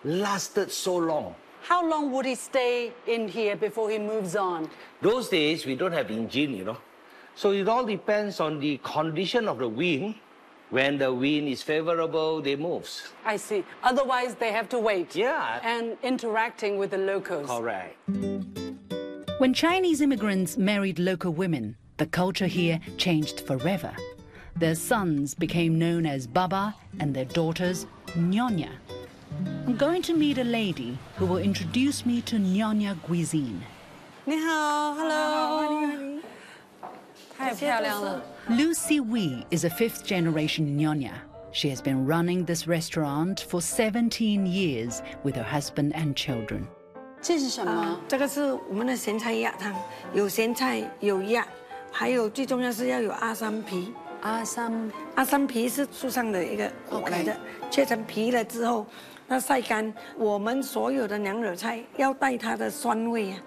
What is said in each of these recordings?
lasted so long. How long would he stay in here before he moves on? Those days, we don't have engine, So it all depends on the condition of the wind. When the wind is favorable, they move. I see. Otherwise, they have to wait. Yeah. And interacting with the locals. Correct. When Chinese immigrants married local women, the culture here changed forever. Their sons became known as Baba and their daughters Nyonya. I'm going to meet a lady who will introduce me to Nyonya cuisine. 你好 ，Hello。太漂亮了。 Lucy Wee is a fifth-generation Nyonya. She has been running this restaurant for 17 years with her husband and children. 这是什么？ 这个是我们的咸菜鸭汤，有咸菜，有鸭，还有最重要是要有阿三皮。阿三皮是树上的一个果来的，切成皮了之后，那晒干。我们所有的娘惹菜要带它的酸味啊。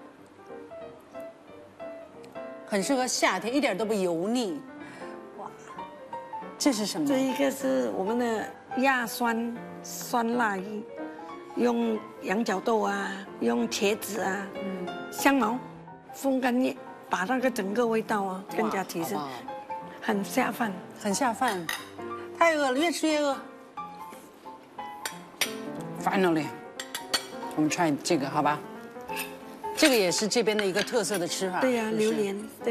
很适合夏天，一点都不油腻。哇，这是什么？ 这一个是我们的鸭酸辣鱼，用羊角豆啊，用茄子啊，香茅、风干叶，把那个整个味道啊更加提升，很下饭， 很下饭。太饿了，越吃越饿。Finally， 我们 try 这个好吧？ 这个也是这边的一个特色的吃法。 对呀，榴莲，对。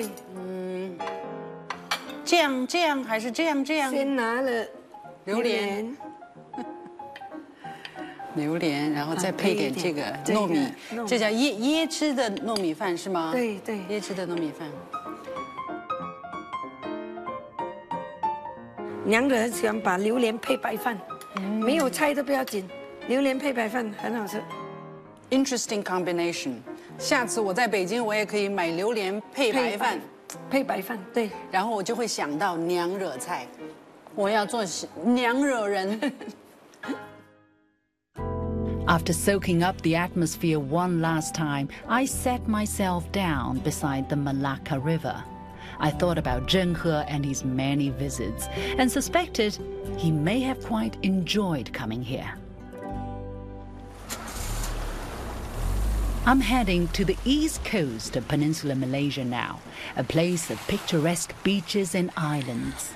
这样还是这样？ 先拿了榴莲，然后再配点这个糯米，这叫椰汁的糯米饭是吗？ 对， 椰汁的糯米饭。 娘惹很喜欢把榴莲配白饭，没有菜都不要紧，榴莲配白饭很好吃。 Interesting combination。 下次我在北京，我也可以买榴莲配白饭， 配白饭，对。 然后我就会想到娘惹菜，我要做娘惹人。 After soaking up the atmosphere one last time, I sat myself down beside the Malacca River. I thought about Zheng He and his many visits, and suspected he may have quite enjoyed coming here. I'm heading to the east coast of Peninsular Malaysia now, a place of picturesque beaches and islands.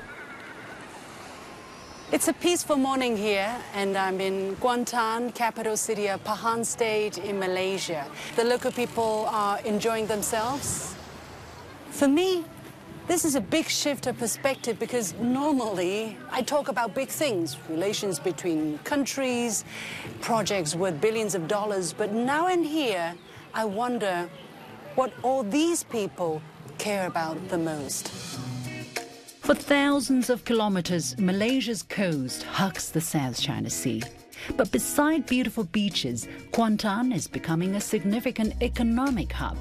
It's a peaceful morning here, and I'm in Kuantan, capital city of Pahang State in Malaysia. The local people are enjoying themselves. For me, this is a big shift of perspective because normally I talk about big things, relations between countries, projects worth billions of dollars, but now and here, I wonder what all these people care about the most. For thousands of kilometers, Malaysia's coast hugs the South China Sea. But beside beautiful beaches, Kuantan is becoming a significant economic hub.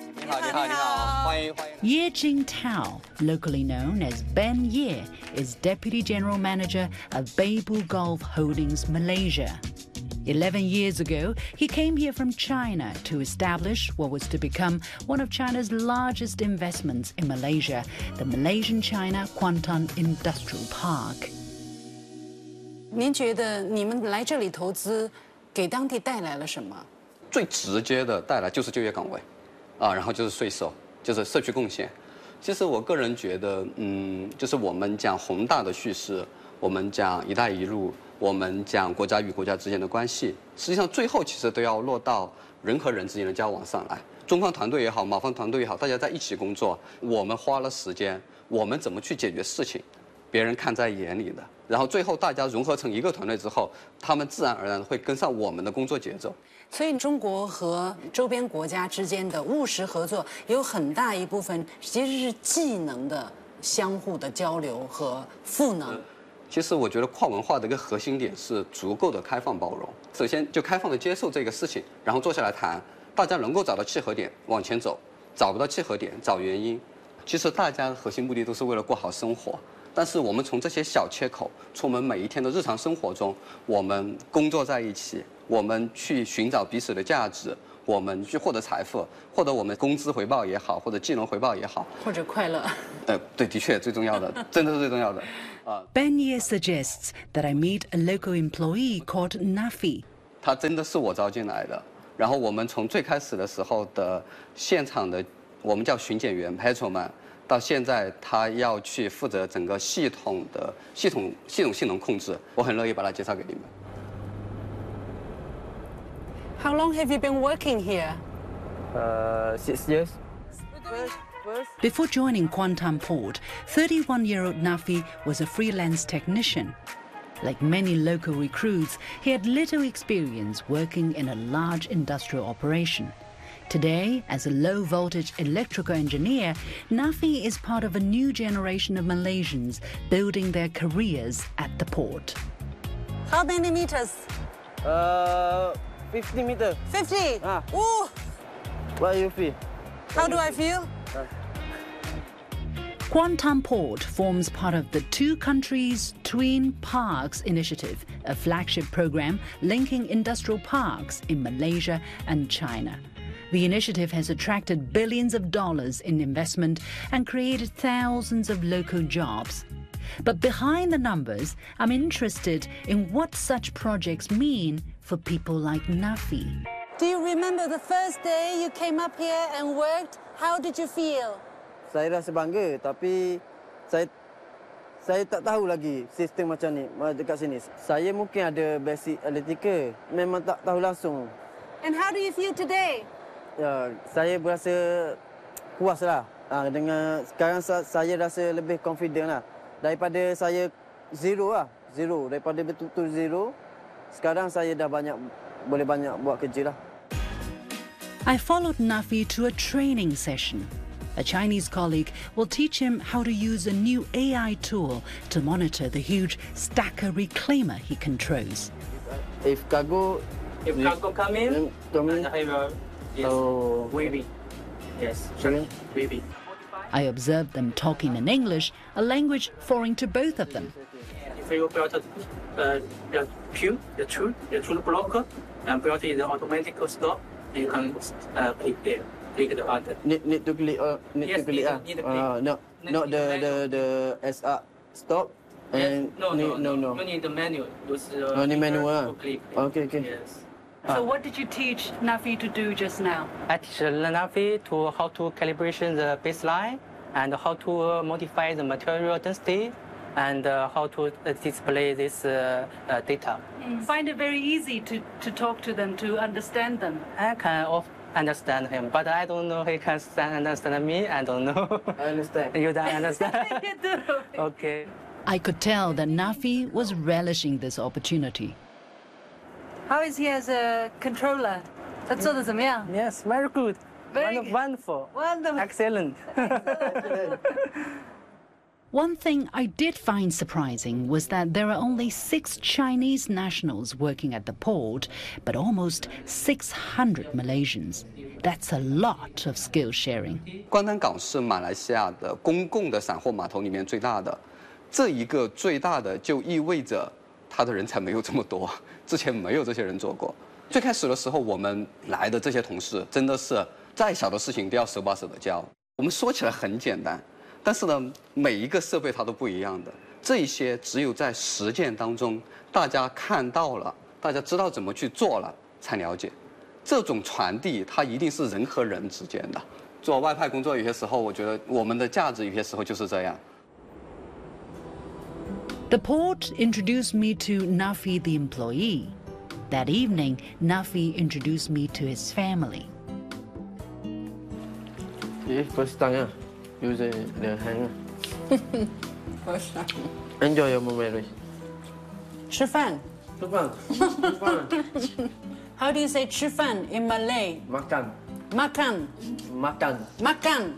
Ye Jingtao, locally known as Ben Ye, is Deputy General Manager of Beibu Gulf Holdings Malaysia. 11 years ago, he came here from China to establish what was to become one of China's largest investments in Malaysia, the Malaysian-China Kuantan Industrial Park. 您觉得你们来这里投资，给当地带来了什么？ 最直接的带来就是就业岗位。 然后就是税收，就是社区贡献。其实我个人觉得，就是我们讲宏大的叙事，我们讲"一带一路"，我们讲国家与国家之间的关系，实际上最后其实都要落到人和人之间的交往上来。中方团队也好，马方团队也好，大家在一起工作，我们花了时间，我们怎么去解决事情，别人看在眼里的。然后最后大家融合成一个团队之后，他们自然而然会跟上我们的工作节奏。 所以，中国和周边国家之间的务实合作，有很大一部分其实是技能的相互的交流和赋能。 其实，我觉得跨文化的一个核心点是足够的开放包容。首先，就开放的接受这个事情，然后坐下来谈，大家能够找到契合点往前走，找不到契合点找原因。其实，大家核心目的都是为了过好生活。 但是我们从这些小切口，从我们每一天的日常生活中，我们工作在一起，我们去寻找彼此的价值，我们去获得财富，获得我们工资回报也好，或者技能回报也好， 或者快乐。 对，的确最重要的，真的是最重要的。 Ben Ye suggests that I meet a local employee called Nafi. 他真的是我招进来的。然后我们从最开始的时候的现场的我们叫巡检员 patrolman， 到现在他要去负责整个系统性能控制，我很乐意把他介绍给你们。 How long have you been working here? 6 years. Before joining Kuantan Port, 31-year-old Nafi was a freelance technician. Like many local recruits, he had little experience working in a large industrial operation. Today, as a low-voltage electrical engineer, Nafi is part of a new generation of Malaysians building their careers at the port. How many meters? 50 meters. 50? Ah. Ooh. What do you feel? How do I feel? Kuantan Port forms part of the Two Countries Twin Parks Initiative, a flagship program linking industrial parks in Malaysia and China. The initiative has attracted billions of dollars in investment and created thousands of local jobs. But behind the numbers, I'm interested in what such projects mean for people like Nafi. Do you remember the first day you came up here and worked? How did you feel? Saya rasa bangga, tapi saya tak tahu lagi sistem macam ni dekat sini. Saya mungkin ada basic electrical, memang tak tahu langsung. And how do you feel today? Ya, saya berasa puas lah. Dengan sekarang saya rasa lebih confident lah. Daripada saya zero lah, zero. Daripada betul-betul zero, sekarang saya dah boleh banyak buat kerja lah. I followed Nafi to a training session. A Chinese colleague will teach him how to use a new AI tool to monitor the huge stacker reclaimer he controls. If cargo come in, wavy. Yes, wavy. I observed them talking in English, a language foreign to both of them. If you build the queue, the tool blocker, and build the automatic stop, you can click there. Click the button. Need to click. Need to click. Not the SR stop. And no. You need the manual. Use need manual. click. Okay. Yes. So what did you teach Nafi to do just now? I teach Nafi to how to calibration the baseline and how to modify the material density and how to display this data. Find it very easy to talk to them, to understand them. I can understand him, but I don't know he can understand me. I don't know. I understand. You don't understand? You do. Okay. I could tell that Nafi was relishing this opportunity. How is he as a controller? 他做得怎么样? Yes, very good. Very good. Wonderful. Wonderful. Excellent. One thing I did find surprising was that there are only 6 Chinese nationals working at the port, but almost 600 Malaysians. That's a lot of skill sharing. 关丹港是马来西亚的公共的散货码头里面最大的，这一个最大的就意味着它的人才没有这么多，之前没有这些人做过。最开始的时候，我们来的这些同事真的是再小的事情都要手把手的教。我们说起来很简单。但是呢，每一个设备它都不一样的，这一些只有在实践当中，大家看到了，大家知道怎么去做了，才了解。这种传递，它一定是人和人之间的。做外派工作，有些时候我觉得我们的价值有些时候就是这样。 The port introduced me to Nafi the employee. That evening, Nafi introduced me to his family. First time, use the hand. First time. Enjoy your moment. 吃饭. How do you say 吃饭 in Malay? Makan. Makan. Makan. Makan.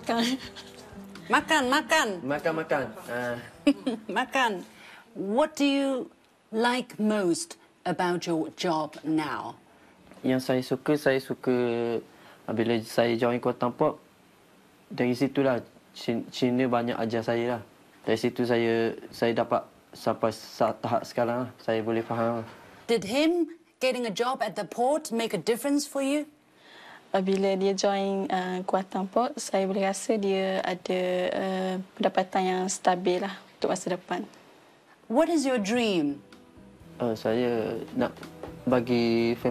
Makan. Makan. Makan. What do you like most about your job now? Yang saya suka bila saya join Kuantan Port. Dari situlah Cina banyak ajar saya lah. Dari situ saya dapat sampai tahap sekarang lah. Saya boleh faham. Did him getting a job at the port make a difference for you? Bila dia join Kuantan Port, saya boleh rasa dia ada pendapatan yang stabil lah untuk masa depan. What is your dream? Saya nak bagi